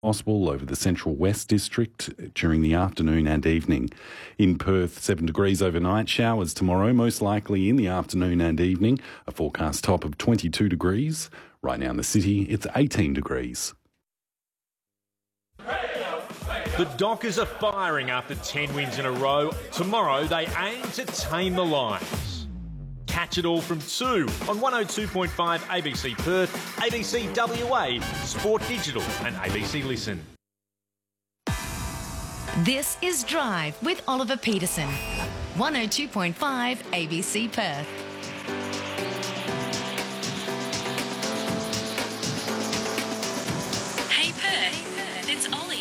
Possible over the Central West District during the afternoon and evening. In Perth, 7 degrees overnight. Showers tomorrow, most likely in the afternoon and evening. A forecast top of 22 degrees. Right now in the city, it's 18 degrees. The Dockers are firing after 10 wins in a row. Tomorrow, they aim to tame the Lions. Catch it all from 2 on 102.5 ABC Perth, ABC WA, Sport Digital and ABC Listen. This is Drive with Oliver Peterson. 102.5 ABC Perth. Hey Perth, it's Ollie.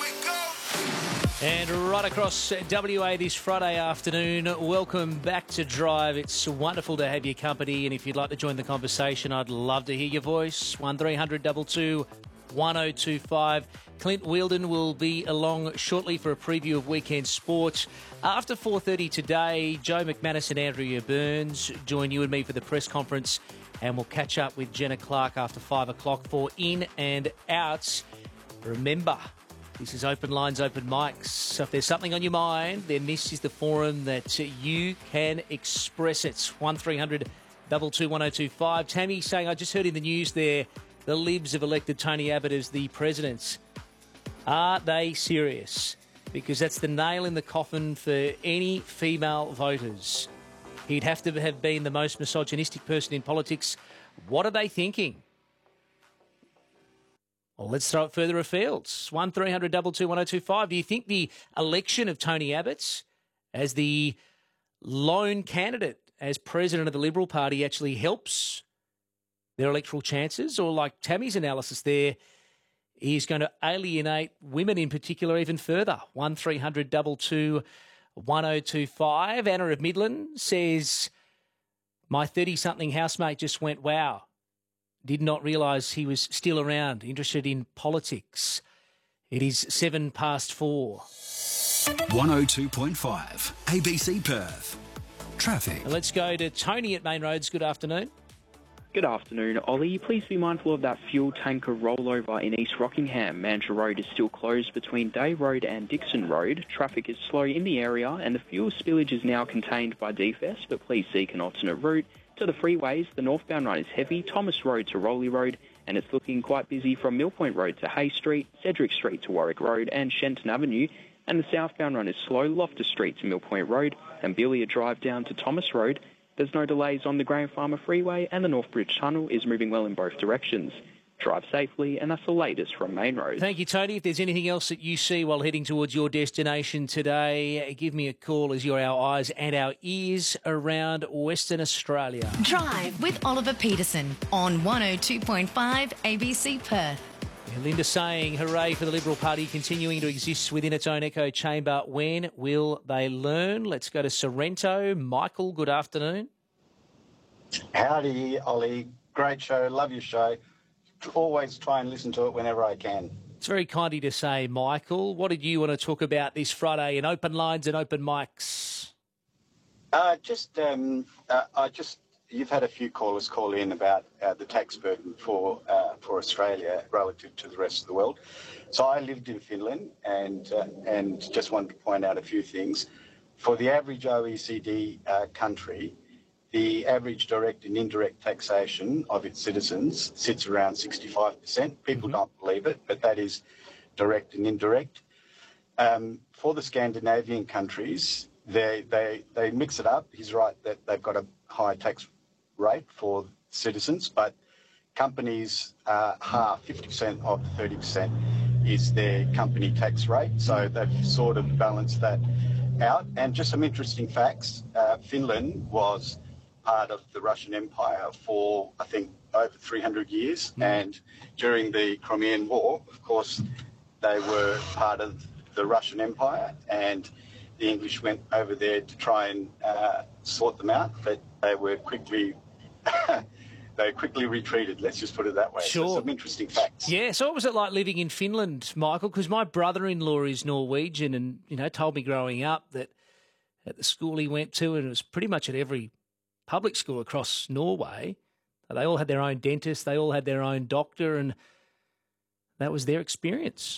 And right across WA this Friday afternoon, welcome back to Drive. It's wonderful to have your company, and if you'd like to join the conversation, I'd love to hear your voice. 1300 22 1025. Clint Wheeldon will be along shortly for a preview of weekend sport. After 4:30 today, Joe McManus and Andrea Burns join you and me for the press conference, and we'll catch up with Jenna Clark after 5 o'clock for In and Outs. Remember, this is Open Lines, Open Mics. So if there's something on your mind, then this is the forum that you can express it. 1300 22 1025. Tammy saying, I just heard in the news there, the Libs have elected Tony Abbott as the president. Are they serious? Because that's the nail in the coffin for any female voters. He'd have to have been the most misogynistic person in politics. What are they thinking? Well, let's throw it further afield. 1300 22 1025. Do you think the election of Tony Abbott as the lone candidate as president of the Liberal Party actually helps their electoral chances? Or like Tammy's analysis there, he's going to alienate women in particular even further? 1300 22 1025. Anna of Midland says, my 30-something housemate just went, wow. Did not realise he was still around, interested in politics. It is 4:07. 102.5 ABC Perth. Traffic. And let's go to Tony at Main Roads. Good afternoon. Good afternoon, Ollie. Please be mindful of that fuel tanker rollover in East Rockingham. Mandurah Road is still closed between Day Road and Dixon Road. Traffic is slow in the area and the fuel spillage is now contained by DFS, but please seek an alternate route. To the freeways, the northbound run is heavy, Thomas Road to Rowley Road, and it's looking quite busy from Mill Point Road to Hay Street, Cedric Street to Warwick Road and Shenton Avenue, and the southbound run is slow, Loftus Street to Mill Point Road and Billiard Drive down to Thomas Road. There's no delays on the Graham Farmer Freeway and the Northbridge Tunnel is moving well in both directions. Drive safely, and that's the latest from Main Road. Thank you, Tony. If there's anything else that you see while heading towards your destination today, give me a call as you're our eyes and our ears around Western Australia. Drive with Oliver Peterson on 102.5 ABC Perth. And Linda saying, hooray for the Liberal Party continuing to exist within its own echo chamber. When will they learn? Let's go to Sorrento. Michael, good afternoon. Howdy, Ollie. Great show. Love your show. Always try and listen to it whenever I can. It's very kind of you to say, Michael. What did you want to talk about this Friday in Open Lines and Open Mics? You've had a few callers call in about the tax burden for Australia relative to the rest of the world. So I lived in Finland and just wanted to point out a few things. For the average OECD country, the average direct and indirect taxation of its citizens sits around 65%. People don't believe it, but that is direct and indirect. For the Scandinavian countries, they mix it up. He's right that they've got a high tax rate for citizens, but companies half, 50% of the 30% is their company tax rate. So they've sort of balanced that out. And just some interesting facts. Finland was part of the Russian Empire for, I think, over 300 years. And during the Crimean War, of course, they were part of the Russian Empire, and the English went over there to try and sort them out, but they were quickly retreated, let's just put it that way. Sure. So some interesting facts. Yeah, so what was it like living in Finland, Michael? Because my brother-in-law is Norwegian and, told me growing up that at the school he went to, and it was pretty much at every public school across Norway, they all had their own dentist, they all had their own doctor, and that was their experience.